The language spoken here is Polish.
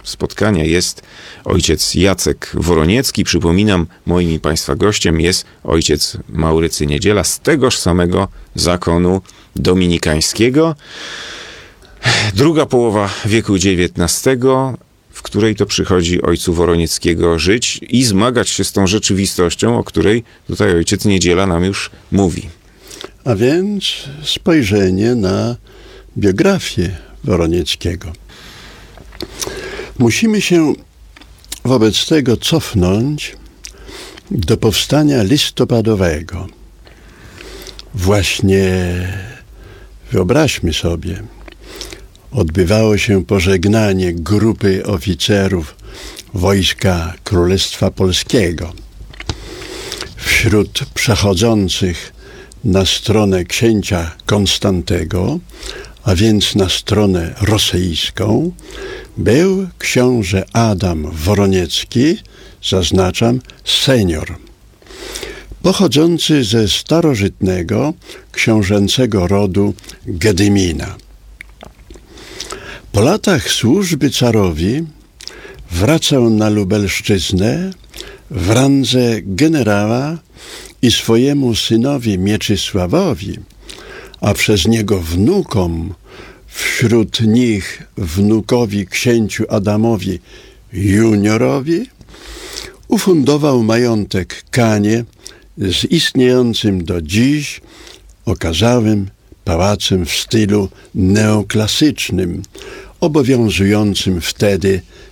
spotkania jest ojciec Jacek Woroniecki. Przypominam, moim i Państwa gościem jest ojciec Maurycy Niedziela z tegoż samego zakonu dominikańskiego. Druga połowa wieku XIX, w której to przychodzi ojcu Woronieckiego żyć i zmagać się z tą rzeczywistością, o której tutaj ojciec Niedziela nam już mówi. A więc spojrzenie na biografię Woronieckiego. Musimy się wobec tego cofnąć do powstania listopadowego. Właśnie, wyobraźmy sobie, odbywało się pożegnanie grupy oficerów Wojska Królestwa Polskiego. Wśród przechodzących na stronę księcia Konstantego, a więc na stronę rosyjską, był książę Adam Woroniecki, zaznaczam, senior, pochodzący ze starożytnego książęcego rodu Gedymina. Po latach służby carowi wracał na Lubelszczyznę w randze generała i swojemu synowi Mieczysławowi, a przez niego wnukom, wśród nich wnukowi księciu Adamowi juniorowi, ufundował majątek Kanie z istniejącym do dziś okarzałym pałacem w stylu neoklasycznym, obowiązującym wtedy